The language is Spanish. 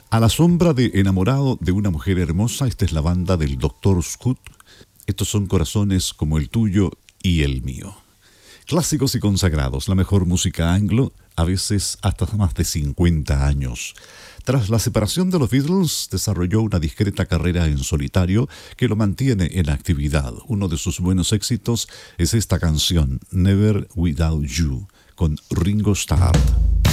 A la sombra de Enamorado de una mujer hermosa, esta es la banda del Dr. Scott. Estos son corazones como el tuyo y el mío. Clásicos y consagrados, la mejor música anglo, a veces hasta más de 50 años. Tras la separación de los Beatles, desarrolló una discreta carrera en solitario que lo mantiene en actividad. Uno de sus buenos éxitos es esta canción, Never Without You, con Ringo Starr.